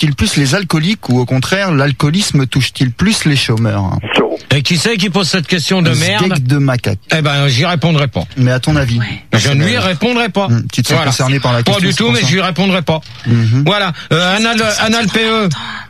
touche-t-il plus les alcooliques ou au contraire, l'alcoolisme touche-t-il plus les chômeurs? Et qui c'est qui pose cette question de merde? Steak de macaque. Eh ben, j'y répondrai pas. Mais à ton avis? Je ne lui répondrai pas. Tu te sens concerné par la question? Pas du tout, mais je lui répondrai pas. Voilà. Anal PE.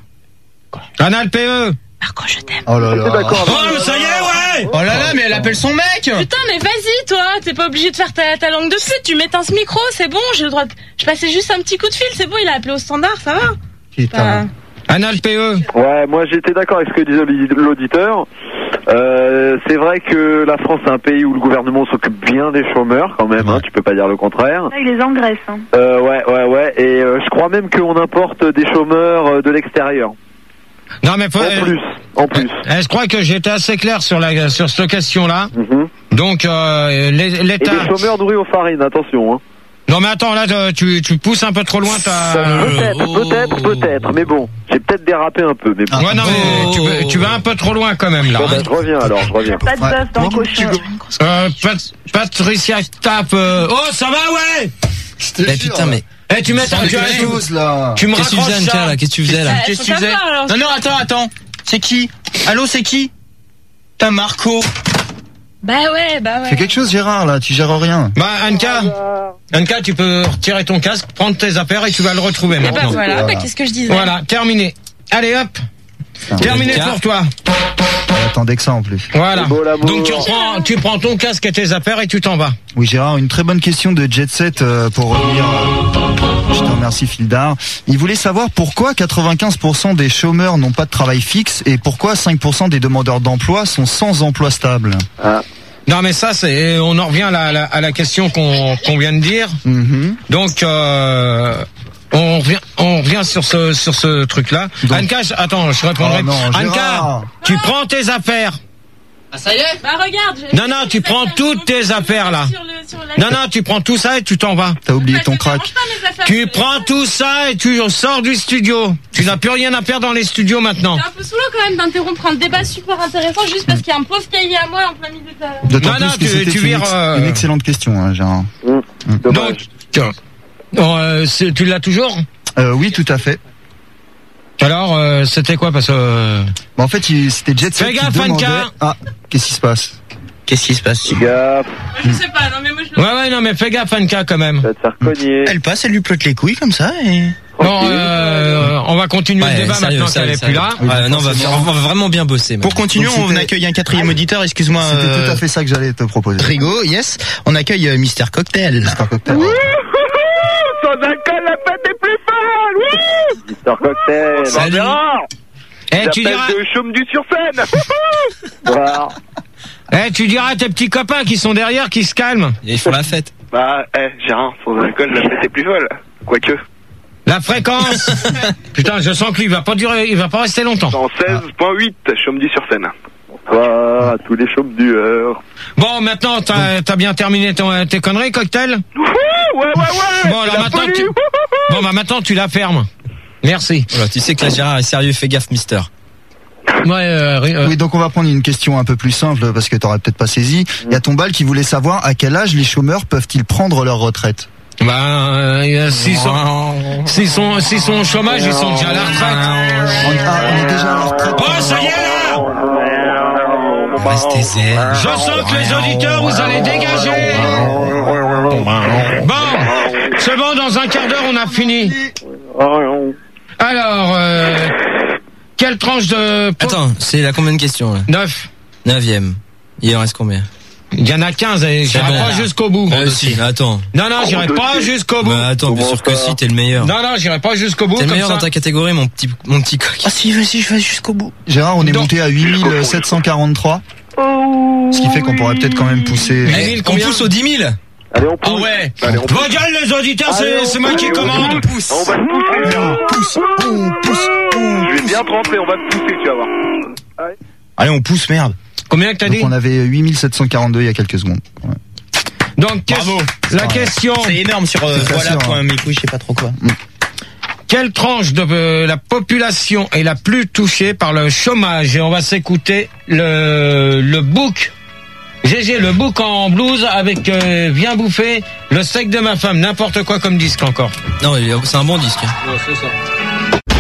Anal PE. Marco, je t'aime. Oh là là. Oh, ça y est, ouais. Oh là là, mais elle appelle son mec. Putain, mais vas-y, toi. T'es pas obligé de faire ta langue de pute. Tu m'éteins ce micro, c'est bon. J'ai le droit je passais juste un petit coup de fil, c'est bon. Il a appelé au standard, ça va. Putain. Anal PE. Ouais, moi j'étais d'accord avec ce que disait l'auditeur. C'est vrai que la France est un pays où le gouvernement s'occupe bien des chômeurs quand même, hein, tu peux pas dire le contraire. Là, il les engraisse. Hein. Ouais. Et je crois même qu'on importe des chômeurs de l'extérieur. Non mais en plus. Je crois que j'étais assez clair sur cette question-là. Donc l'État. Et des chômeurs nourris aux farines, attention. Hein. Non mais attends, là tu pousses un peu trop loin Peut-être, mais bon, j'ai peut-être dérapé un peu, mais bon. Ouais, non mais tu vas un peu trop je reviens. Pas de bœuf dans le cochon. Patricia tape. Oh, ça va, ouais. Mais putain, mais. Eh, tu me raccroches là. Tu me raccroches ça là. Qu'est-ce que tu faisais là? Qu'est-ce que tu faisais? Non, attends. C'est qui? Allô, c'est qui? T'as Marco. Bah ouais. Fais quelque chose, Gérard, là, tu gères rien. Bah, Anka, tu peux retirer ton casque, prendre tes affaires et tu vas le retrouver maintenant. Bah voilà, qu'est-ce que je disais? Voilà, terminé. Allez, hop. Terminé pour toi. On attendait que ça en plus. Voilà. Donc tu prends ton casque et tes affaires et tu t'en vas. Oui, Gérard, une très bonne question de Jet Set pour revenir. Je te remercie, Fildar. Il voulait savoir pourquoi 95% des chômeurs n'ont pas de travail fixe et pourquoi 5% des demandeurs d'emploi sont sans emploi stable. Non mais ça on en revient à la question qu'on vient de dire. Donc on revient sur ce truc-là. Donc, Anka, attends, je répondrai. Anka, tu prends tes affaires. Ah, ça y est? Bah regarde. Non, tu prends toutes tes affaires là. Non, tu prends tout ça et tu t'en vas. T'as oublié ton crack. Tu prends tout ça et tu sors du studio. Tu n'as plus rien à faire dans les studios maintenant. C'est un peu sous l'eau quand même d'interrompre un débat super intéressant juste parce qu'il y a un pauvre cahier à moi en plein milieu de D'autant plus que c'était une excellente question, hein, Gérard. Donc, tu l'as toujours? Oui, tout à fait. Alors, c'était quoi parce que... En fait, c'était Jet Set qui demandait... Ah, qu'est-ce qui se passe? Fais gaffe. Je sais pas, non mais moi je... Ouais, non mais fais gaffe, Anka, quand même. Ça va te faire cogner. Elle passe, elle lui plotte les couilles comme ça et... Bon, on va continuer le débat maintenant qu'elle est plus là. Non, on va vraiment bien bosser. Pour continuer, on accueille un quatrième auditeur, excuse-moi. C'était tout à fait ça que j'allais te proposer. Rigo, yes. On accueille Mister Cocktail. Sans alcool, la fête est plus folle. Oui. Mister Cocktail. Salut. Tu diras... de Chaume du sur scène. Voilà. Tu diras à tes petits copains qui sont derrière qui se calment. Ils font la fête. Gérard, sans alcool, la fête est plus folle. Quoique. La fréquence. Putain, je sens que lui, il va pas rester longtemps. 116.8, Chaume du sur scène. Bonsoir à tous les chaumes du heure. Bon, maintenant, t'as bien terminé tes conneries, Cocktail? Ouais. Bon, alors maintenant, tu la fermes. Merci. Voilà, tu sais que là, Gérard est sérieux, fais gaffe, Mister. Oui, donc on va prendre une question un peu plus simple parce que t'aurais peut-être pas saisi. Il y a Tombal qui voulait savoir à quel âge les chômeurs peuvent-ils prendre leur retraite? S'ils sont au chômage, ils sont déjà à la retraite. On est déjà à la retraite. Oh, ça y est là! Restez zen. Je sens que les auditeurs, vous allez dégager. Bon, c'est bon, dans un quart d'heure, on a fini. Alors, quelle tranche de... Attends, c'est la combien de questions là? 9. 9e. Il en reste combien? Il y en a 15 et j'irai pas jusqu'au bout. Si, attends. Non, j'irai pas jusqu'au bout. Bah attends, bien sûr que si, t'es le meilleur. Non, j'irai pas jusqu'au bout. T'es le meilleur dans ta catégorie, mon petit coq. Ah si, vas-y, je vais jusqu'au bout. Gérard, on est monté à 8743. Ce qui fait qu'on pourrait peut-être quand même pousser... On pousse aux 10 000. Allez, on pousse. Ah ouais. Allez, on pousse. Vos gueules, les auditeurs, c'est moi qui commande. On pousse. On va te pousser. On pousse. Je vais bien te rentrer, on va te pousser, tu vas voir. Allez, on pousse, merde. Combien que t'as dit? Donc on avait 8742 il y a quelques secondes. Ouais. Donc, la question... C'est énorme sur voilà.mes couilles, je sais pas trop quoi. Quelle tranche de la population est la plus touchée par le chômage? Et on va s'écouter le bouc. GG, le bouc en blues avec Viens bouffer le steak de ma femme. N'importe quoi comme disque encore. Non, c'est un bon disque. Ouais, c'est ça.